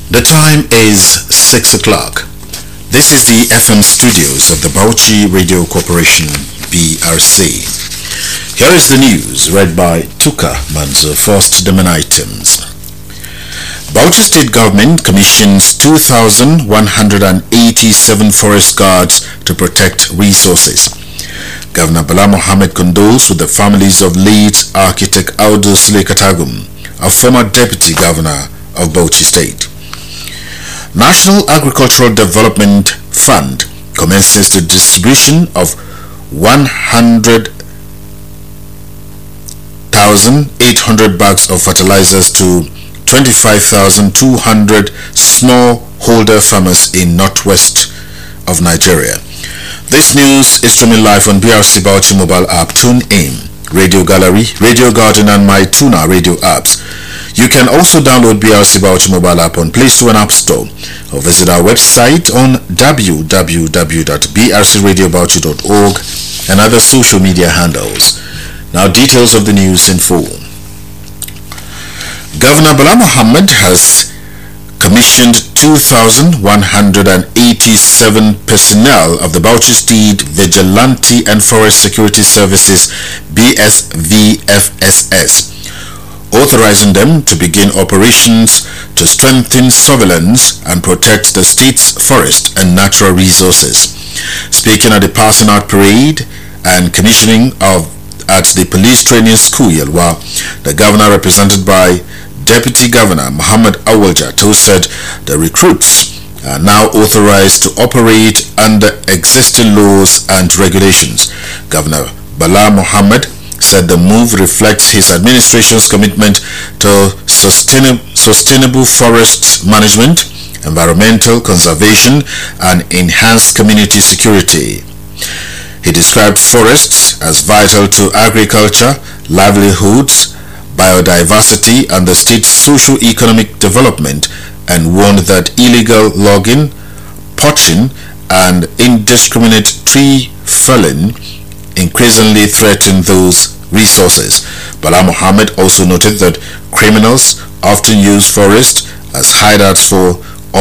The time is 6 o'clock. This is the FM studios of the Bauchi Radio Corporation, BRC. Here is the news read by Tuka Manzo. First, the main items. Bauchi State Government commissions 2,187 forest guards to protect resources. Governor Bala Mohammed condoles with the families of late architect Audu Sule Katagum, a former deputy governor of Bauchi State. National Agricultural Development Fund commences the distribution of 100,800 bags of fertilizers to 25,200 smallholder farmers in northwest of Nigeria. This news is streaming live on BRC Bauchi mobile app, TuneIn, Radio Gallery, Radio Garden and My Tuna radio apps. You can also download BRC Bauchi mobile app on Play Store and App Store, or visit our website on www.brcradiobauchi.org and other social media handles. Now, details of the news in full. Governor Bala Mohammed has commissioned 2,187 personnel of the Bauchi State Vigilante and Forest Security Services BSVFSS, authorizing them to begin operations to strengthen surveillance and protect the state's forest and natural resources. Speaking at the passing out parade and commissioning at the police training school Yelwa, the governor, represented by Deputy Governor Muhammad Awal Jatto, said the recruits are now authorized to operate under existing laws and regulations. Governor Bala Mohammed said the move reflects his administration's commitment to sustainable forest management, environmental conservation, and enhanced community security. He described forests as vital to agriculture, livelihoods, biodiversity, and the state's socio-economic development, and warned that illegal logging, poaching, and indiscriminate tree felling increasingly threaten those resources. Bala Mohammed also noted that criminals often use forests as hideouts for